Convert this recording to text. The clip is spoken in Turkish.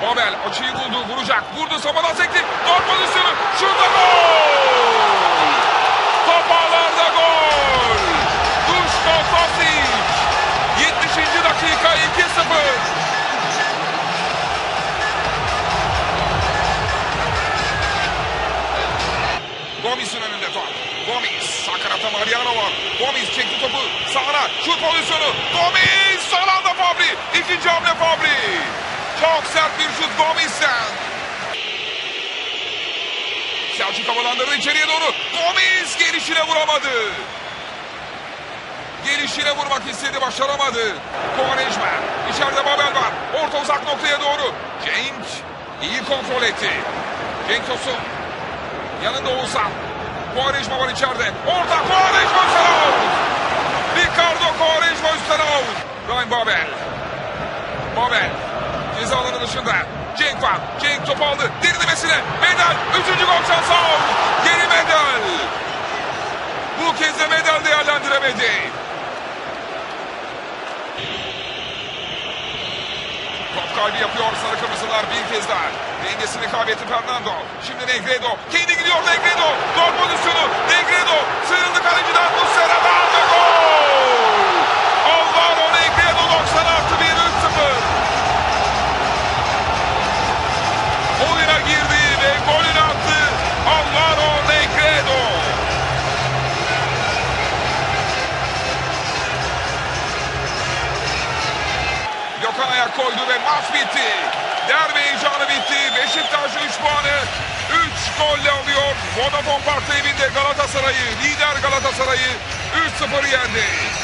Babel açıyı buldu, vuracak. Vurdu, Sabalas sekti. Gol pozisyonu. Şurada gol! Top ağlarda gol! Duško Tosić. 70. dakika 2-0. Gomis'in önünde top. Gomis. Sağ kanatta Mariano var. Gomis çekti topu sağına. Şut pozisyonu. Gomis. Son anda Fabri. İkinci hamle Fabri. Çok sert bir şut Gomis'ten. Selçuk havalandırdı içeriye doğru. Gomis gelişine vuramadı. Gelişine vurmak istedi, başaramadı. Quaresma. İçeride Babel var. Orta uzak noktaya doğru. Cenk iyi kontrol etti. Cenk Tosun. Yanında Oğuzhan. Quaresma var içeride. Orta Quaresma üstten out. Ricardo Quaresma üstten out. Ryan Babel. Babel. Ceza alanı dışında. Cenk var. Cenk topu aldı. Derinlemesine. Medel. Üçüncü gol şansı out. Geri Medel. Bu kez de Medel değerlendiremedi. Top kaybı yapıyor sarı kırmızılar bir kez daha. Dengesini kaybetti Fernando. Şimdi Negredo. Kendi gidiyor Negredo. Gol pozisyonu. Negredo. Sıyrıldı kaleciden. Muslera'dan ve gol. Alvaro Negredo 90 artı 1 3-0. Oyuna girdi ve golünü attı. Alvaro Negredo. Gökhan ayak koydu ve maç bitti. Derbi heyecanı bitti. Beşiktaş 3 puanı 3 golle alıyor. Vodafone Park'ta evinde Galatasaray'ı, lider Galatasaray'ı 3-0 yendi.